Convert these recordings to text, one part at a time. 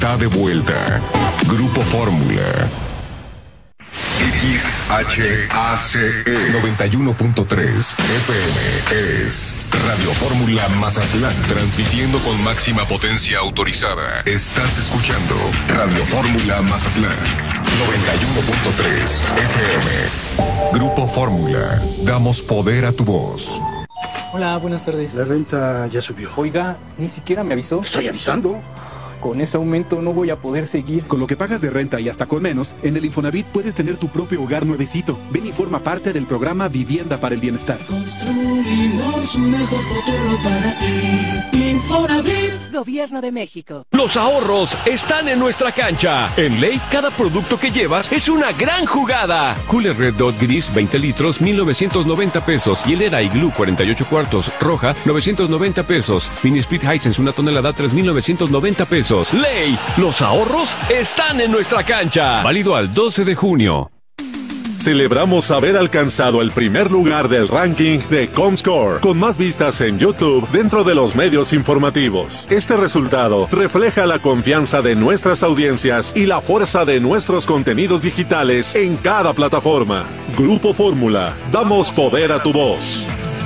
Está de vuelta. Grupo Fórmula. XHACE 91.3 FM es Radio Fórmula Mazatlán, transmitiendo con máxima potencia autorizada. Estás escuchando Radio Fórmula Mazatlán 91.3 FM. Grupo Fórmula, damos poder a tu voz. Hola, buenas tardes. La renta ya subió. Oiga, ni siquiera me avisó. Estoy avisando. Con ese aumento no voy a poder seguir. Con lo que pagas de renta y hasta con menos, en el Infonavit puedes tener tu propio hogar nuevecito. Ven y forma parte del programa Vivienda para el Bienestar. Construimos un mejor futuro para ti. Infonavit. Gobierno de México. Los ahorros están en nuestra cancha. En Ley, cada producto que llevas es una gran jugada. Cooler Red Dot Gris 20 litros, 1,990 pesos. Hielera Igloo 48 cuartos, roja, 990 pesos. Mini Split Hisense 1 tonelada, 3,990 pesos. Ley, los ahorros están en nuestra cancha. Válido al 12 de junio. Celebramos haber alcanzado el primer lugar del ranking de Comscore, con más vistas en YouTube dentro de los medios informativos. Este resultado refleja la confianza de nuestras audiencias y la fuerza de nuestros contenidos digitales en cada plataforma. Grupo Fórmula, damos poder a tu voz.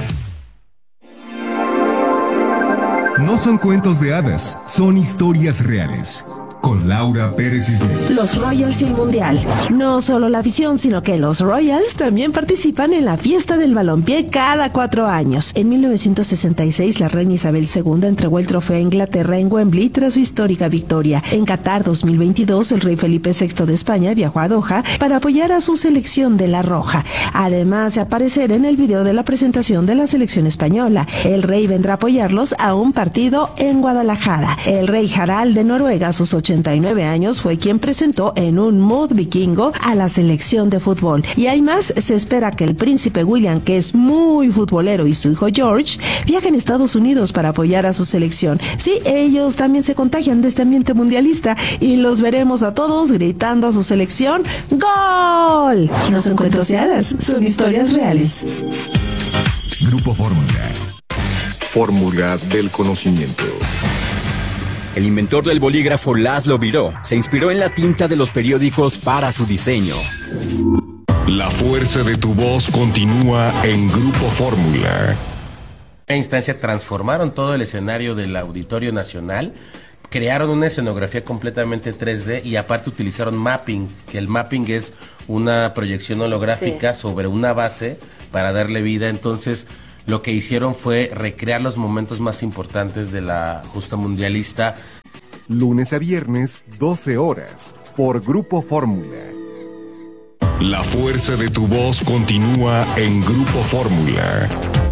No son cuentos de hadas, son historias reales. Con Laura Pérez Cisneros. Los Royals y el Mundial. No solo la afición, sino que los Royals también participan en la fiesta del balompié cada 4 años. En 1966, la reina Isabel II entregó el trofeo a Inglaterra en Wembley tras su histórica victoria. En Qatar 2022, el rey Felipe VI de España viajó a Doha para apoyar a su selección de la Roja. Además de aparecer en el video de la presentación de la selección española, el rey vendrá a apoyarlos a un partido en Guadalajara. El rey Harald de Noruega, a sus 89 años, fue quien presentó en un mood vikingo a la selección de fútbol. Y hay más, se espera que el príncipe William, que es muy futbolero, y su hijo George viajen a Estados Unidos para apoyar a su selección. Sí, ellos también se contagian de este ambiente mundialista y los veremos a todos gritando a su selección ¡Gol! No son cuentos de hadas, son historias reales. Grupo Fórmula. Fórmula del conocimiento. El inventor del bolígrafo Laszlo Biró se inspiró en la tinta de los periódicos para su diseño. La fuerza de tu voz continúa en Grupo Fórmula. En instancia transformaron todo el escenario del Auditorio Nacional, crearon una escenografía completamente 3D y aparte utilizaron mapping, que el mapping es una proyección holográfica sobre una base para darle vida. Entonces lo que hicieron fue recrear los momentos más importantes de la justa mundialista. Lunes a viernes, 12 horas, por Grupo Fórmula. La fuerza de tu voz continúa en Grupo Fórmula.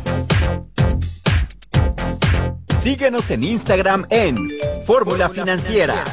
Síguenos en Instagram en Fórmula Financiera.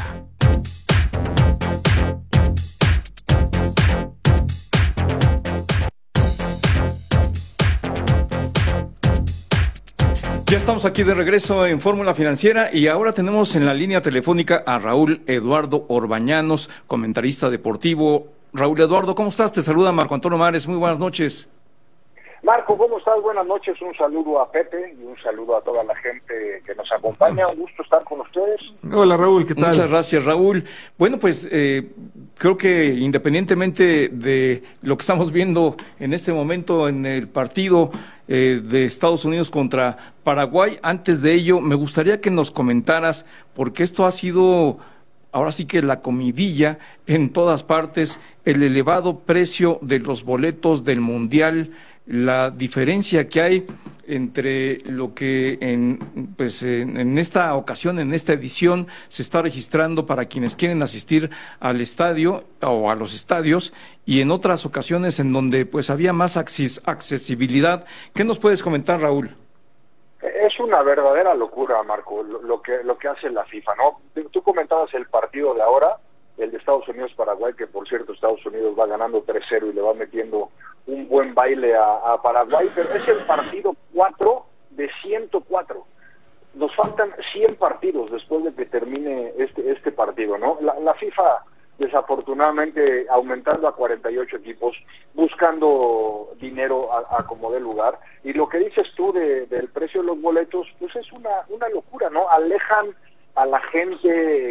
Ya estamos aquí de regreso en Fórmula Financiera y ahora tenemos en la línea telefónica a Raúl Eduardo Orbañanos, comentarista deportivo. Raúl Eduardo, ¿cómo estás? Te saluda Marco Antonio Mares, muy buenas noches. Marco, ¿cómo estás? Buenas noches, un saludo a Pepe y un saludo a toda la gente que nos acompaña, un gusto estar con ustedes. Hola Raúl, ¿qué tal? Muchas gracias Raúl. Bueno, pues creo que independientemente de lo que estamos viendo en este momento en el partido de Estados Unidos contra Paraguay, antes de ello me gustaría que nos comentaras, porque esto ha sido ahora sí que la comidilla en todas partes, el elevado precio de los boletos del Mundial, la diferencia que hay entre lo que en esta ocasión, en esta edición, se está registrando para quienes quieren asistir al estadio o a los estadios, y en otras ocasiones en donde pues había más accesibilidad. ¿Qué nos puedes comentar, Raúl? Es una verdadera locura, Marco, lo que hace la FIFA, ¿no? Tú comentabas el partido de ahora, el de Estados Unidos-Paraguay, que por cierto Estados Unidos va ganando 3-0 y le va metiendo un buen baile a Paraguay, pero es el partido 4 de 104. Nos faltan 100 partidos después de que termine este partido, ¿no? La FIFA, desafortunadamente, aumentando a 48 equipos, buscando dinero a como dé lugar, y lo que dices tú del precio de los boletos, pues es una locura, ¿no? Alejan a la gente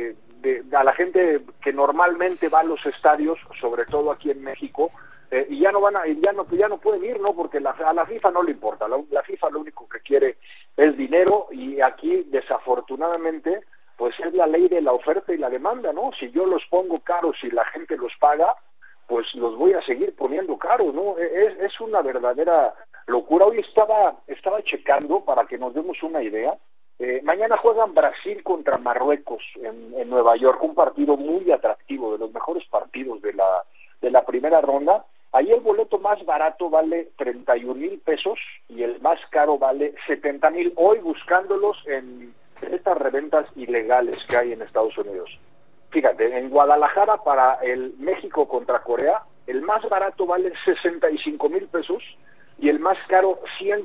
a la gente que normalmente va a los estadios, sobre todo aquí en México, y ya no pueden ir, ¿no? Porque a la FIFA no le importa. La FIFA lo único que quiere es dinero, y aquí desafortunadamente pues es la ley de la oferta y la demanda, ¿no? Si yo los pongo caros y la gente los paga, pues los voy a seguir poniendo caros, ¿no? Es una verdadera locura. Hoy estaba checando para que nos demos una idea. Mañana juegan Brasil contra Marruecos en Nueva York, un partido muy atractivo, de los mejores partidos de la primera ronda. Ahí el boleto más barato vale 31,000 pesos y el más caro vale 70,000. Hoy buscándolos en estas reventas ilegales que hay en Estados Unidos. Fíjate, en Guadalajara para el México contra Corea, el más barato vale 65,000 pesos y el más caro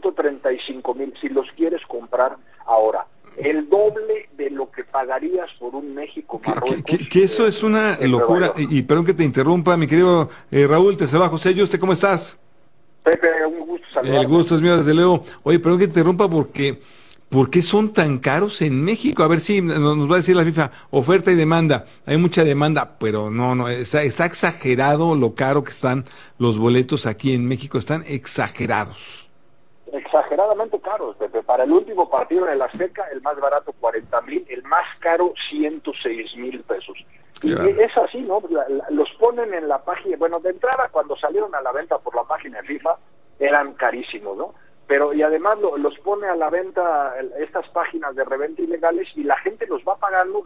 135,000 si los quieres comprar ahora. El doble de lo que pagarías por un México-Marruecos. Que eso es una locura. Y perdón que te interrumpa, mi querido Raúl, te saluda José Yuste, ¿cómo estás? Pepe, un gusto saludarte. El gusto es mío, desde luego. Oye, perdón que te interrumpa porque... ¿Por qué son tan caros en México? A ver si nos va a decir la FIFA, oferta y demanda. Hay mucha demanda, pero no, está exagerado lo caro que están los boletos aquí en México, están exagerados. Exageradamente caros, Pepe. Para el último partido en el Azteca, el más barato 40,000, el más caro 106,000 pesos. Claro. Y es así, ¿no? Los ponen en la página, bueno, de entrada cuando salieron a la venta por la página de FIFA, eran carísimos, ¿no? Pero y además los pone a la venta estas páginas de reventa ilegales y la gente los va pagando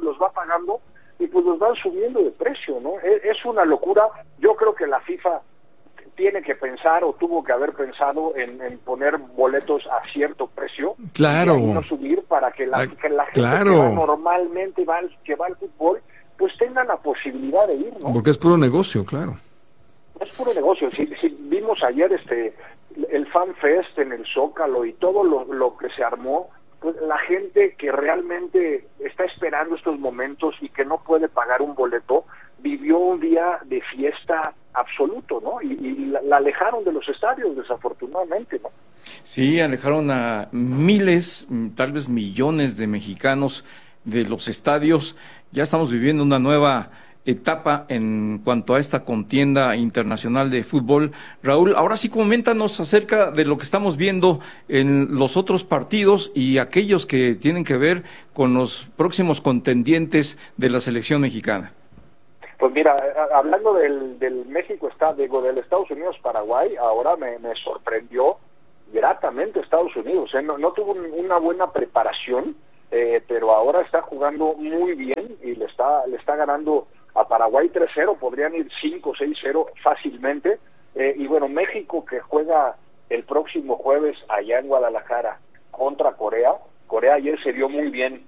y pues los van subiendo de precio, ¿no? Es una locura. Yo creo que la FIFA tiene que pensar o tuvo que haber pensado en poner boletos a cierto precio, claro, y no subir para que la gente claro, que va normalmente que va al fútbol pues tenga la posibilidad de ir, ¿no? Porque es puro negocio, claro. Es puro negocio. Si vimos ayer el Fan Fest en el Zócalo y todo lo que se armó, pues la gente que realmente está esperando estos momentos y que no puede pagar un boleto, vivió un día de fiesta absoluto, ¿no? Y la alejaron de los estadios, desafortunadamente, ¿no? Sí, alejaron a miles, tal vez millones de mexicanos de los estadios. Ya estamos viviendo una nueva etapa en cuanto a esta contienda internacional de fútbol. Raúl, ahora sí coméntanos acerca de lo que estamos viendo en los otros partidos y aquellos que tienen que ver con los próximos contendientes de la selección mexicana. Pues mira, hablando del México, del Estados Unidos-Paraguay, ahora me sorprendió gratamente Estados Unidos, no tuvo una buena preparación, pero ahora está jugando muy bien y le está ganando a Paraguay 3-0, podrían ir 5-6-0 fácilmente, y bueno, México que juega el próximo jueves allá en Guadalajara contra Corea ayer se vio muy bien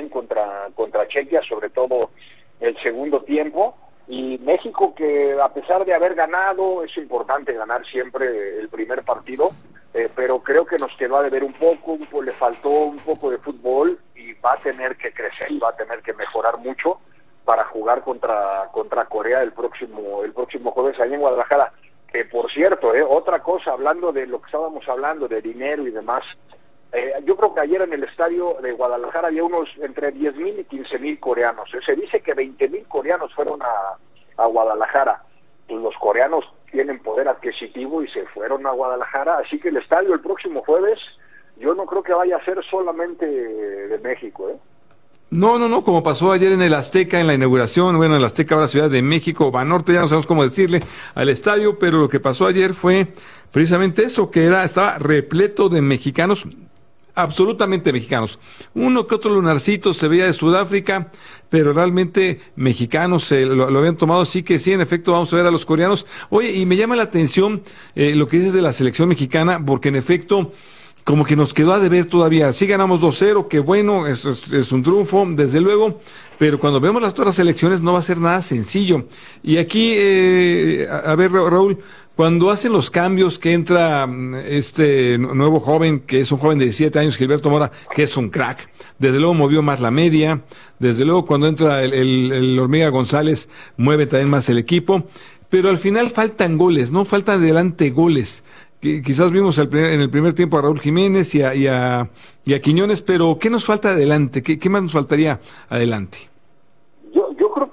contra Chequia, sobre todo el segundo tiempo, y México que a pesar de haber ganado, es importante ganar siempre el primer partido, pero creo que nos quedó a deber un poco, le faltó un poco de fútbol y va a tener que crecer y va a tener que mejorar mucho para jugar contra Corea el próximo jueves allá en Guadalajara. Que por cierto, otra cosa, hablando de lo que estábamos hablando, de dinero y demás, yo creo que ayer en el estadio de Guadalajara había unos entre 10,000 y 15,000 coreanos. Se dice que 20,000 coreanos fueron a Guadalajara. Pues los coreanos tienen poder adquisitivo y se fueron a Guadalajara, así que el estadio el próximo jueves yo no creo que vaya a ser solamente de México, No, como pasó ayer en el Azteca, en la inauguración, bueno, el Azteca ahora Ciudad de México, Banorte, ya no sabemos cómo decirle al estadio, pero lo que pasó ayer fue precisamente eso, que estaba repleto de mexicanos, absolutamente mexicanos. Uno que otro lunarcito se veía de Sudáfrica, pero realmente mexicanos lo habían tomado, sí, en efecto, vamos a ver a los coreanos. Oye, y me llama la atención lo que dices de la selección mexicana, porque en efecto, como que nos quedó a deber todavía. Sí ganamos 2-0, que bueno, es un triunfo, desde luego, pero cuando vemos las otras selecciones no va a ser nada sencillo. Y aquí, a ver, Raúl, cuando hacen los cambios, que entra este nuevo joven, que es un joven de 17 años, Gilberto Mora, que es un crack, desde luego movió más la media, desde luego cuando entra el Hormiga González, mueve también más el equipo, pero al final faltan goles, ¿no? Faltan adelante goles. Quizás vimos en el primer tiempo a Raúl Jiménez y a Quiñones, pero ¿qué nos falta adelante? ¿Qué más nos faltaría adelante? Yo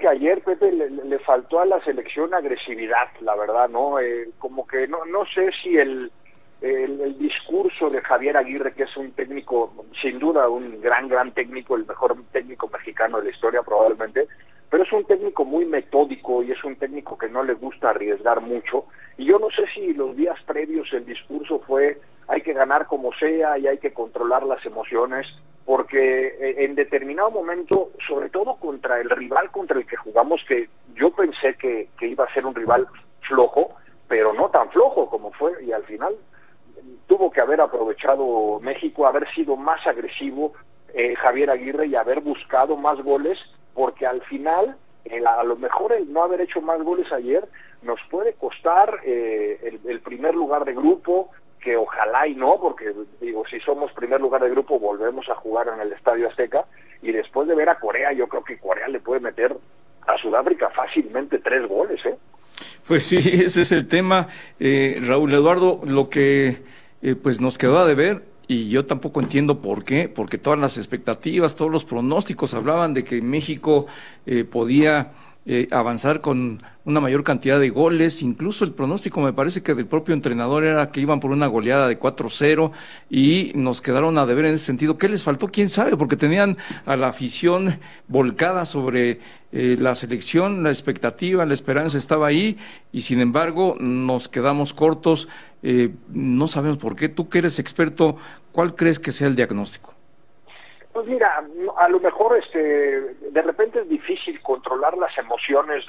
ayer, Pepe, le faltó a la selección agresividad, la verdad, ¿no? Como que no sé si el discurso de Javier Aguirre, que es un técnico, sin duda un gran técnico, el mejor técnico mexicano de la historia probablemente, pero es un técnico muy metódico y es un técnico que no le gusta arriesgar mucho, y yo no sé si los días previos el discurso fue hay que ganar como sea y hay que controlar las emociones, porque en determinado momento, sobre todo contra el rival contra el que jugamos, que yo pensé que iba a ser un rival flojo, pero no tan flojo como fue, y al final tuvo que haber aprovechado México, haber sido más agresivo Javier Aguirre y haber buscado más goles, porque al final, a lo mejor el no haber hecho más goles ayer nos puede costar el primer lugar de grupo, que ojalá y no, porque digo, si somos primer lugar de grupo volvemos a jugar en el Estadio Azteca, y después de ver a Corea, yo creo que Corea le puede meter a Sudáfrica fácilmente 3 goles, ¿eh? Pues sí, ese es el tema, Raúl Eduardo, lo que pues nos quedó a deber, y yo tampoco entiendo por qué, porque todas las expectativas, todos los pronósticos hablaban de que México podía avanzar con una mayor cantidad de goles, incluso el pronóstico me parece que del propio entrenador era que iban por una goleada de 4-0 y nos quedaron a deber en ese sentido. ¿Qué les faltó? ¿Quién sabe? Porque tenían a la afición volcada sobre la selección, la expectativa, la esperanza estaba ahí y sin embargo nos quedamos cortos, no sabemos por qué. Tú que eres experto, ¿cuál crees que sea el diagnóstico? Pues mira, a lo mejor de repente es difícil controlar las emociones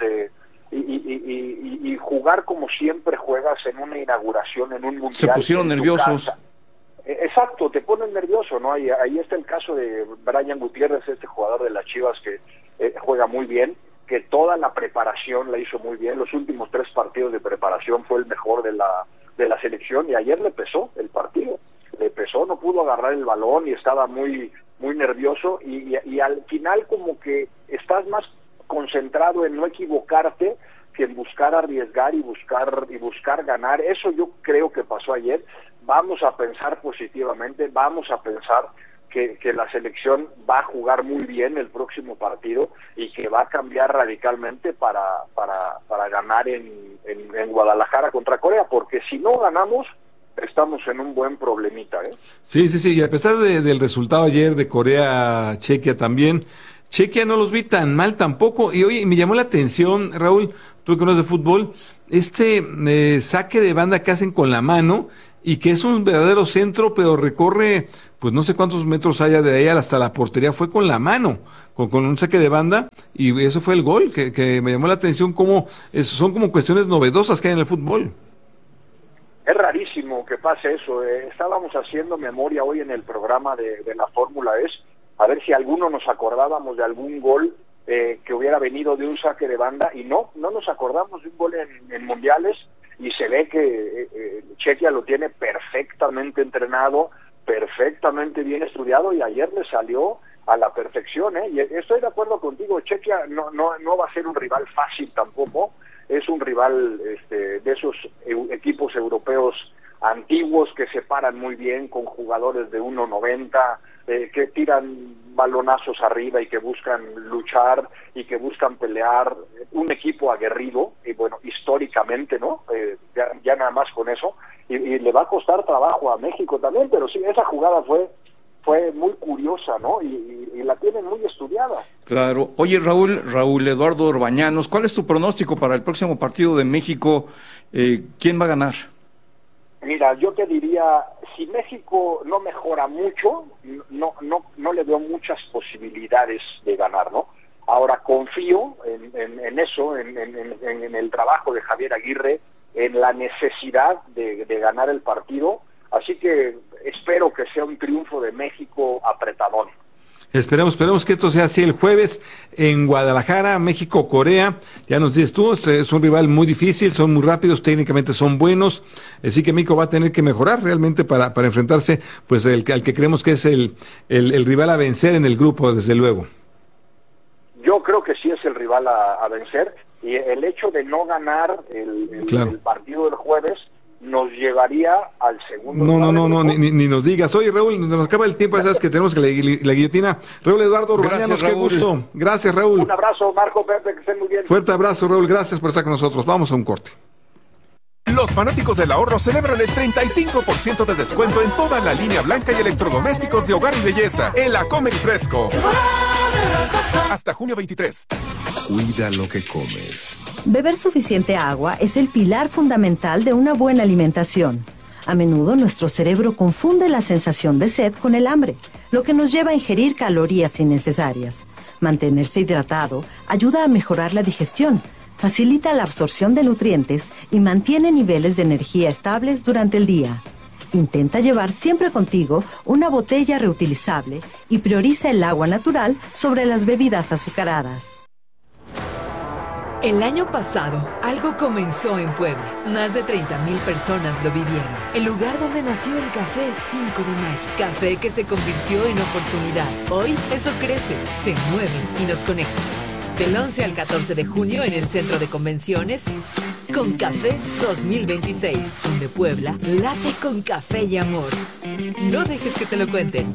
y jugar como siempre juegas en una inauguración, en un mundial. Se pusieron nerviosos. Exacto, te ponen nervioso, ¿no? Ahí está el caso de Brian Gutiérrez, este jugador de las Chivas que juega muy bien, que toda la preparación la hizo muy bien. Los últimos 3 partidos de preparación fue el mejor de la selección, y ayer le pesó el partido. Le pesó, no pudo agarrar el balón y estaba muy nervioso, y al final como que estás más concentrado en no equivocarte que en buscar arriesgar y buscar ganar. Eso yo creo que pasó ayer. Vamos a pensar positivamente, vamos a pensar que la selección va a jugar muy bien el próximo partido y que va a cambiar radicalmente para ganar en Guadalajara contra Corea, porque si no ganamos estamos en un buen problemita, ¿eh? Sí, y a pesar del resultado ayer de Corea-Chequia también, Chequia no los vi tan mal tampoco, y oye, me llamó la atención, Raúl, tú que conoces de fútbol, saque de banda que hacen con la mano, y que es un verdadero centro, pero recorre, pues no sé cuántos metros haya de ahí hasta la portería, fue con la mano, con un saque de banda, y eso fue el gol, que me llamó la atención, son como cuestiones novedosas que hay en el fútbol. Es rarísimo que pase eso. Estábamos haciendo memoria hoy en el programa de la Fórmula E, a ver si alguno nos acordábamos de algún gol que hubiera venido de un saque de banda, y no nos acordamos de un gol en mundiales, y se ve que Chequia lo tiene perfectamente entrenado, perfectamente bien estudiado, y ayer le salió a la perfección, y estoy de acuerdo contigo. Chequia no va a ser un rival fácil tampoco. Es un rival de esos equipos europeos antiguos que se paran muy bien, con jugadores de 1.90, que tiran balonazos arriba y que buscan luchar y que buscan pelear. Un equipo aguerrido, y bueno, históricamente, ¿no? Ya nada más con eso. Y le va a costar trabajo a México también, pero sí, esa jugada fue muy curiosa, ¿no? Y la tienen muy estudiada. Claro. Oye, Raúl Eduardo Orbañanos, ¿cuál es tu pronóstico para el próximo partido de México? ¿Quién va a ganar? Mira, yo te diría, si México no mejora mucho, no le veo muchas posibilidades de ganar, ¿no? Ahora confío en eso, en el trabajo de Javier Aguirre, en la necesidad de ganar el partido, así que espero que sea un triunfo de México apretadón. Esperemos que esto sea así el jueves en Guadalajara, México-Corea. Ya nos dices tú, es un rival muy difícil, son muy rápidos, técnicamente son buenos, así que México va a tener que mejorar realmente para enfrentarse pues al que creemos que es el rival a vencer en el grupo, desde luego. Yo creo que sí es el rival a vencer, y el hecho de no ganar el partido del jueves nos llevaría al segundo No, ni nos digas. Oye, Raúl, nos acaba el tiempo, ya sabes que tenemos que la guillotina. Raúl Eduardo Urbanianos, qué gusto. Gracias, Raúl. Un abrazo, Marco, Pepe, que estén muy bien. Fuerte abrazo, Raúl, gracias por estar con nosotros. Vamos a un corte. Los fanáticos del ahorro celebran el 35% de descuento en toda la línea blanca y electrodomésticos de hogar y belleza en la Comer y Fresco. Hasta junio 23. Cuida lo que comes. Beber suficiente agua es el pilar fundamental de una buena alimentación. A menudo nuestro cerebro confunde la sensación de sed con el hambre, lo que nos lleva a ingerir calorías innecesarias. Mantenerse hidratado ayuda a mejorar la digestión, facilita la absorción de nutrientes y mantiene niveles de energía estables durante el día. Intenta llevar siempre contigo una botella reutilizable y prioriza el agua natural sobre las bebidas azucaradas. El año pasado, algo comenzó en Puebla. Más de 30,000 personas lo vivieron. El lugar donde nació el Café 5 de Mayo. Café que se convirtió en oportunidad. Hoy, eso crece, se mueve y nos conecta. Del 11 al 14 de junio en el Centro de Convenciones, Con Café 2026, donde Puebla late con café y amor. No dejes que te lo cuenten.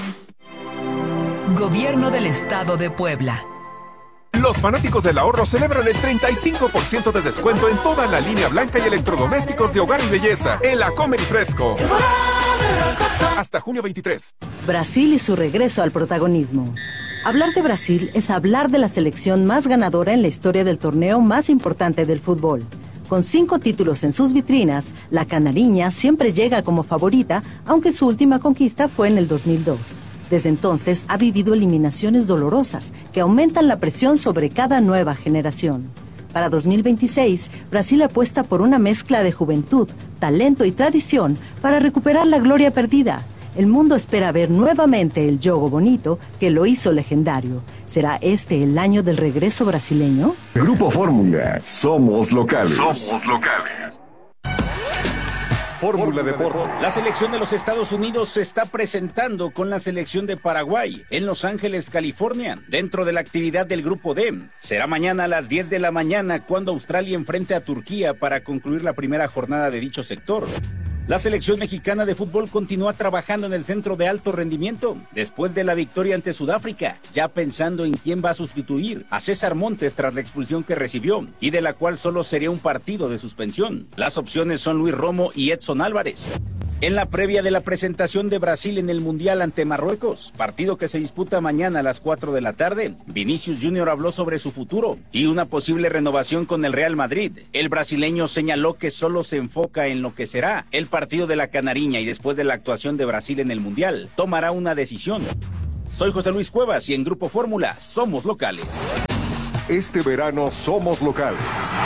Gobierno del Estado de Puebla. Los fanáticos del ahorro celebran el 35% de descuento en toda la línea blanca y electrodomésticos de hogar y belleza en la Comer y Fresco. Hasta junio 23. Brasil y su regreso al protagonismo. Hablar de Brasil es hablar de la selección más ganadora en la historia del torneo más importante del fútbol. Con 5 títulos en sus vitrinas, la canariña siempre llega como favorita, aunque su última conquista fue en el 2002. Desde entonces ha vivido eliminaciones dolorosas que aumentan la presión sobre cada nueva generación. Para 2026, Brasil apuesta por una mezcla de juventud, talento y tradición para recuperar la gloria perdida. El mundo espera ver nuevamente el Jogo Bonito que lo hizo legendario. ¿Será este el año del regreso brasileño? Grupo Fórmula, somos locales. Somos locales. Fórmula Deportes. La selección de los Estados Unidos se está presentando con la selección de Paraguay en Los Ángeles, California, dentro de la actividad del Grupo D. Será mañana a las 10 de la mañana cuando Australia enfrente a Turquía para concluir la primera jornada de dicho sector. La selección mexicana de fútbol continúa trabajando en el centro de alto rendimiento después de la victoria ante Sudáfrica, ya pensando en quién va a sustituir a César Montes tras la expulsión que recibió y de la cual solo sería un partido de suspensión. Las opciones son Luis Romo y Edson Álvarez. En la previa de la presentación de Brasil en el Mundial ante Marruecos, partido que se disputa mañana a las 4 de la tarde, Vinicius Jr. habló sobre su futuro y una posible renovación con el Real Madrid. El brasileño señaló que solo se enfoca en lo que será el partido de la Canariña y después de la actuación de Brasil en el Mundial, tomará una decisión. Soy José Luis Cuevas y en Grupo Fórmula somos locales. Este verano somos locales.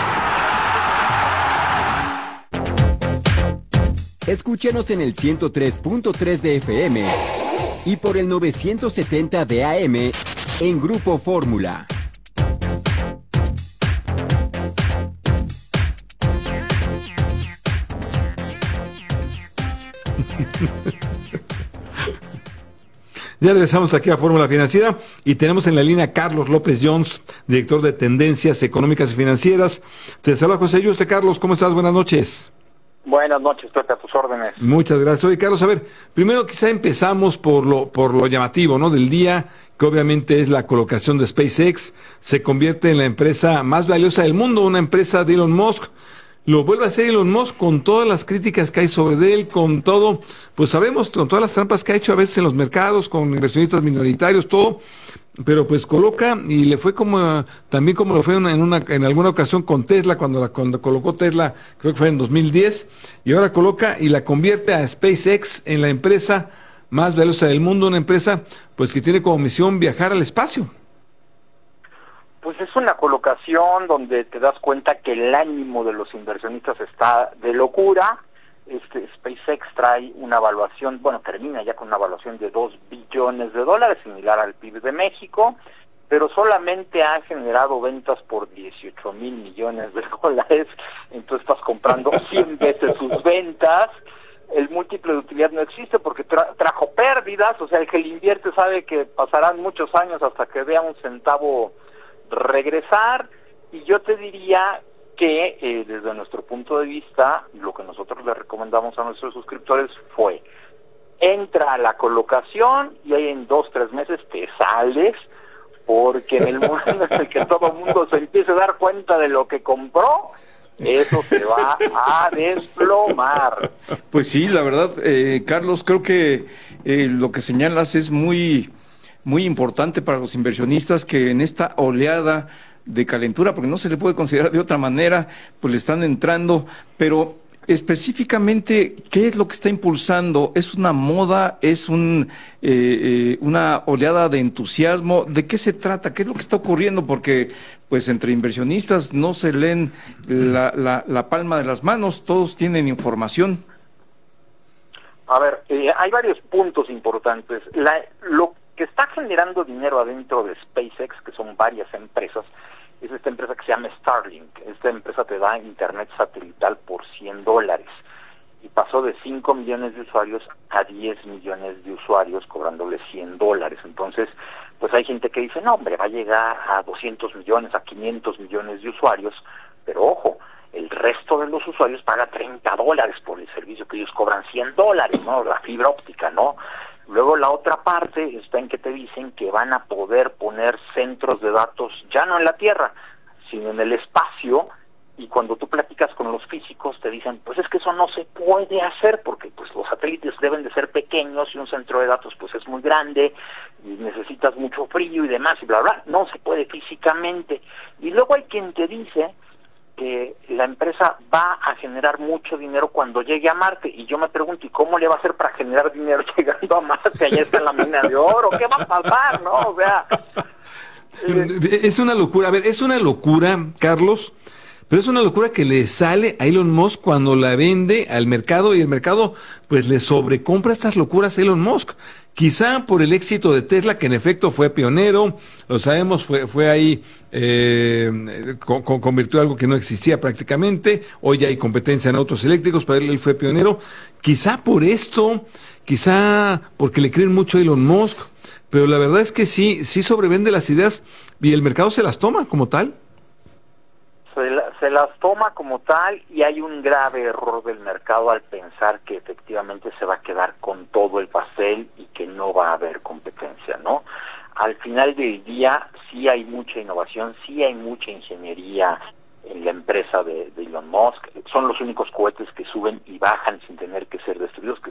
Escúchenos en el 103.3 de FM y por el 970 de AM en Grupo Fórmula. Ya regresamos aquí a Fórmula Financiera y tenemos en la línea a Carlos López Jones, director de Tendencias Económicas y Financieras. Te saluda José Yuste. Carlos, ¿cómo estás? Buenas noches. Buenas noches, Pepe, a tus órdenes. Muchas gracias. Oye, Carlos, a ver, primero quizá empezamos por lo llamativo, ¿no? Del día, que obviamente es la colocación de SpaceX. Se convierte en la empresa más valiosa del mundo, una empresa de Elon Musk. Lo vuelve a hacer Elon Musk con todas las críticas que hay sobre él, con todo, pues sabemos, con todas las trampas que ha hecho a veces en los mercados, con inversionistas minoritarios, todo, pero pues coloca, y le fue como, también como lo fue en alguna ocasión con Tesla, cuando colocó Tesla, creo que fue en 2010, y ahora coloca y la convierte a SpaceX en la empresa más valiosa del mundo, una empresa pues que tiene como misión viajar al espacio. Pues es una colocación donde te das cuenta que el ánimo de los inversionistas está de locura. SpaceX trae una evaluación, termina ya con una evaluación de $2 billones, similar al PIB de México, pero solamente ha generado ventas por $18,000 millones. Entonces estás comprando 100 veces sus ventas. El múltiplo de utilidad no existe porque trajo pérdidas, o sea, el que le invierte sabe que pasarán muchos años hasta que vea un centavo regresar, y yo te diría que desde nuestro punto de vista, lo que nosotros le recomendamos a nuestros suscriptores fue: entra a la colocación y ahí en 2-3 meses te sales, porque en el momento en el que todo el mundo se empiece a dar cuenta de lo que compró, eso se va a desplomar. Pues sí, la verdad, Carlos, creo que lo que señalas es muy importante para los inversionistas, que en esta oleada de calentura, porque no se le puede considerar de otra manera, pues le están entrando. Pero específicamente, ¿qué es lo que está impulsando? ¿Es una moda? ¿Es una oleada de entusiasmo? ¿De qué se trata? ¿Qué es lo que está ocurriendo? Porque pues entre inversionistas no se leen la palma de las manos, todos tienen información. A ver, hay varios puntos importantes. Lo que está generando dinero adentro de SpaceX, que son varias empresas, es esta empresa que se llama Starlink. Esta empresa te da internet satelital por $100 y pasó de 5 millones de usuarios a 10 millones de usuarios cobrándole $100. Entonces, pues hay gente que dice, no hombre, va a llegar a 200 millones, a 500 millones de usuarios, pero ojo, el resto de los usuarios paga $30 por el servicio que ellos cobran $100, ¿no? La fibra óptica, ¿no? Luego la otra parte está en que te dicen que van a poder poner centros de datos ya no en la Tierra, sino en el espacio, y cuando tú platicas con los físicos te dicen, pues es que eso no se puede hacer porque pues los satélites deben de ser pequeños y un centro de datos pues es muy grande y necesitas mucho frío y demás y bla bla, no se puede físicamente. Y luego hay quien te dice que la empresa va a generar mucho dinero cuando llegue a Marte, y yo me pregunto, ¿y cómo le va a hacer para generar dinero llegando a Marte? Allá está la mina de oro, ¿qué va a pasar, no? O sea, es una locura, a ver, es una locura, Carlos, pero es una locura que le sale a Elon Musk cuando la vende al mercado, y el mercado pues le sobrecompra estas locuras a Elon Musk. Quizá por el éxito de Tesla, que en efecto fue pionero, lo sabemos, fue ahí, convirtió algo que no existía prácticamente. Hoy ya hay competencia en autos eléctricos, pero él fue pionero. Quizá por esto, quizá porque le creen mucho a Elon Musk, pero la verdad es que sí sobrevende las ideas y el mercado se las toma como tal. Se las toma como tal, y hay un grave error del mercado al pensar que efectivamente se va a quedar con todo el pastel y que no va a haber competencia, ¿no? Al final del día sí hay mucha innovación, sí hay mucha ingeniería en la empresa de Elon Musk. Son los únicos cohetes que suben y bajan sin tener que ser destruidos, que